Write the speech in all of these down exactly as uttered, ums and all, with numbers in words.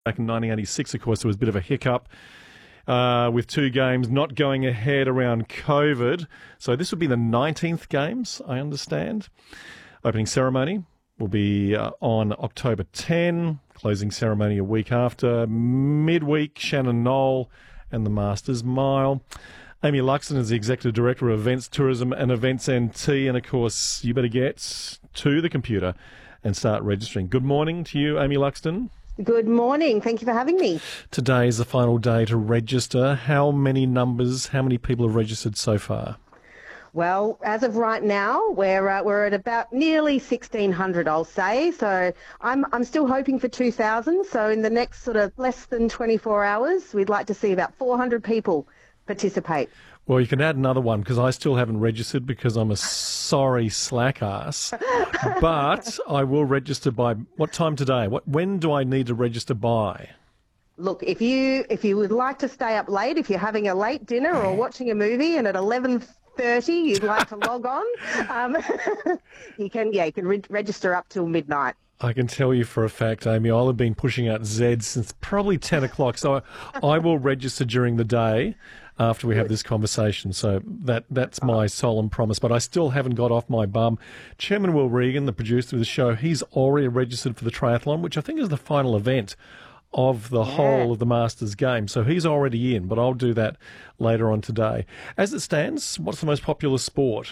Back in nineteen eighty-six, of course, there was a bit of a hiccup uh, with two games not going ahead around COVID. So this would be the nineteenth games, I understand. Opening ceremony will be uh, on October tenth, closing ceremony a week after. Midweek, Shannon Knoll and the Masters Mile. Amy Luxton is the Executive Director of Events, Tourism and Events N T. And, of course, you better get to the computer and start registering. Good morning to you, Amy Luxton. Good morning. Thank you for having me. Today is the final day to register. How many numbers, how many people have registered so far? Well, as of right now, we're uh, we're at about nearly sixteen hundred, I'll say. So I'm I'm still hoping for two thousand. So in the next sort of less than twenty-four hours, we'd like to see about four hundred people participate. Well, you can add another one because I still haven't registered because I'm a sorry slack ass. But I will register by what time today? What when do I need to register by? Look, if you if you would like to stay up late, if you're having a late dinner or watching a movie, and at eleven thirty you'd like to log on, um, you can yeah you can re- register up till midnight. I can tell you for a fact, Amy, I'll have been pushing out Zeds since probably ten o'clock. So I, I will register during the day after we have this conversation. So that that's my solemn promise. But I still haven't got off my bum. Chairman Will Regan, the producer of the show, he's already registered for the triathlon, which I think is the final event of the yeah. whole of the Masters game. So he's already in, but I'll do that later on today. As it stands, what's the most popular sport?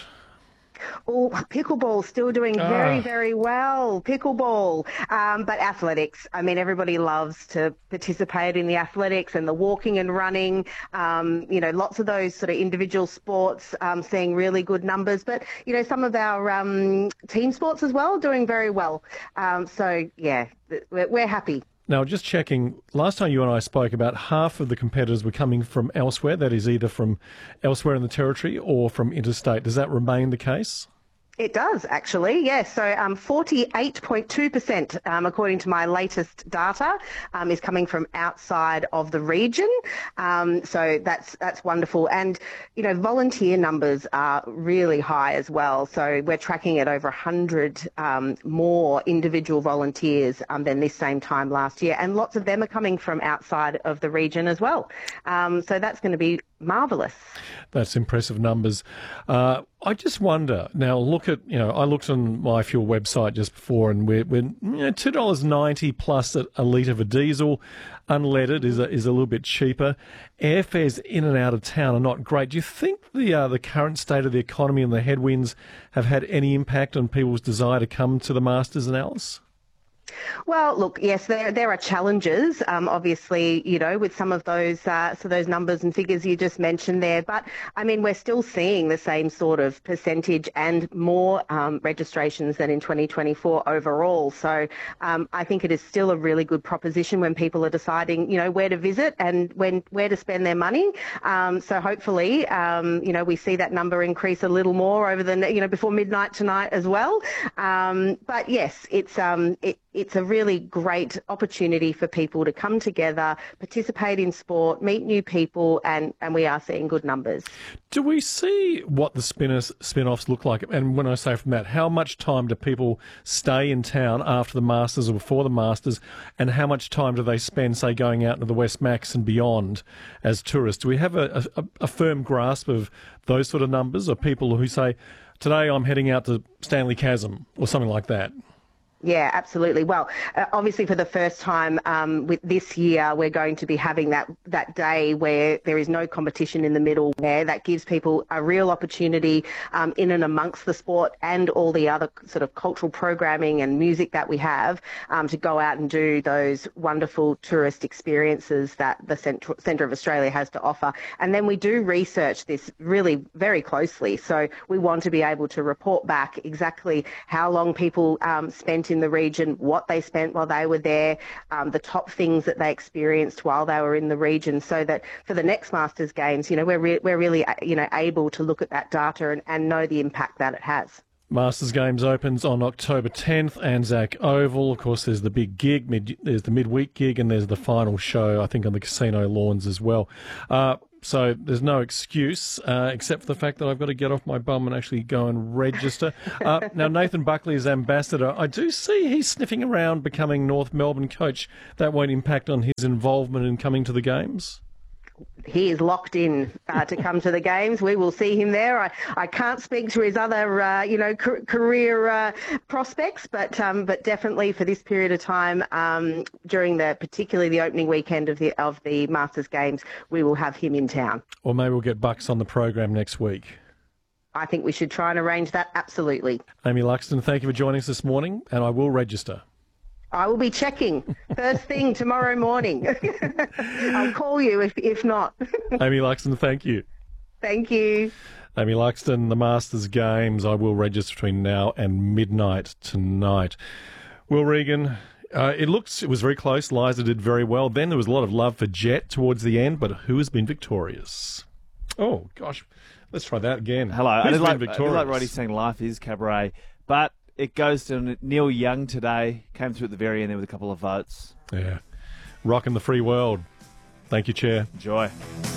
Oh, pickleball still doing very, ah. very well. Pickleball. Um, but athletics. I mean, everybody loves to participate in the athletics and the walking and running. Um, you know, lots of those sort of individual sports um, seeing really good numbers. But, you know, some of our um, team sports as well doing very well. Um, so, yeah, we're, we're happy. Now, just checking, last time you and I spoke, about half of the competitors were coming from elsewhere, that is either from elsewhere in the territory or from interstate. Does that remain the case? It does, actually, yes. So um, forty-eight point two percent, um, according to my latest data, um, is coming from outside of the region. Um, so that's that's wonderful. And, you know, volunteer numbers are really high as well. So we're tracking at over one hundred um, more individual volunteers um, than this same time last year. And lots of them are coming from outside of the region as well. Um, so that's going to be marvellous. That's impressive numbers. Uh, I just wonder, now look at, you know, I looked on MyFuel website just before and we're, we're you know, two dollars ninety plus a, a litre of diesel. Unleaded is a, is a little bit cheaper. Airfares in and out of town are not great. Do you think the uh, the current state of the economy and the headwinds have had any impact on people's desire to come to the Masters and Alice? Well, look, yes, there there are challenges, um, obviously, you know, with some of those uh, so those numbers and figures you just mentioned there. But, I mean, we're still seeing the same sort of percentage and more um, registrations than in twenty twenty-four overall. So um, I think it is still a really good proposition when people are deciding, you know, where to visit and when where to spend their money. Um, so hopefully, um, you know, we see that number increase a little more over the, you know, before midnight tonight as well. Um, but, yes, it's um, it, It's a really great opportunity for people to come together, participate in sport, meet new people, and, and we are seeing good numbers. Do we see what the spinners, spin-offs look like? And when I say from that, how much time do people stay in town after the Masters or before the Masters, and how much time do they spend, say, going out into the West Max and beyond as tourists? Do we have a, a, a firm grasp of those sort of numbers, or people who say, today I'm heading out to Stanley Chasm or something like that? Yeah, absolutely. Well, uh, obviously for the first time um, with this year, we're going to be having that, that day where there is no competition in the middle, where that gives people a real opportunity um, in and amongst the sport and all the other sort of cultural programming and music that we have um, to go out and do those wonderful tourist experiences that the Central, Centre of Australia has to offer. And then we do research this really very closely. So we want to be able to report back exactly how long people um, spent in the region, what they spent while they were there, um, the top things that they experienced while they were in the region, so that for the next Masters Games, you know, we're re- we're really you know able to look at that data and, and know the impact that it has. Masters Games opens on October tenth, Anzac Oval. Of course, there's the big gig, mid, there's the midweek gig, and there's the final show, I think, on the casino lawns as well. Uh, so there's no excuse uh, except for the fact that I've got to get off my bum and actually go and register. uh, now, Nathan Buckley is ambassador. I do see he's sniffing around becoming North Melbourne coach. That won't impact on his involvement in coming to the games? He is locked in uh, to come to the games. We will see him there. I, I can't speak to his other, uh, you know, ca- career uh, prospects, but um, but definitely for this period of time, um, during the particularly the opening weekend of the of the Masters Games, we will have him in town. Or maybe we'll get Bucks on the program next week. I think we should try and arrange that. Absolutely. Amy Luxton, thank you for joining us this morning, and I will register. I will be checking first thing tomorrow morning. I'll call you if if not. Amy Luxton, thank you. Thank you. Amy Luxton, the Masters Games. I will register between now and midnight tonight. Will Regan, uh, it looks it was very close. Liza did very well. Then there was a lot of love for Jet towards the end, but who has been victorious? Oh, gosh. Let's try that again. Hello. Who's I did been like, victorious? I did like Roddy saying life is cabaret, but it goes to Neil Young today. Came through at the very end there with a couple of votes. Yeah. Rocking the free world. Thank you, Chair. Enjoy.